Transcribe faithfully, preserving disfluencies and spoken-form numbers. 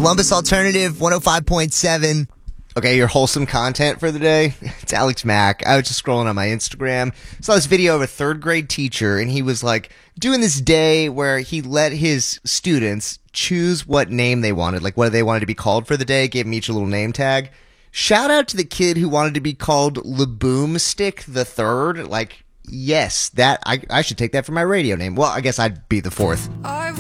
Columbus Alternative one oh five point seven. Okay, your wholesome content for the day. It's Alex Mack. I was just scrolling on my Instagram, saw this video of a third grade teacher, and he was like doing this day where he let his students choose what name they wanted, like what they wanted to be called for the day, gave them each a little name tag. Shout out to the kid who wanted to be called Laboomstick the Third. Like, yes, that I, I should take that for my radio name. Well, I guess I'd be the fourth. I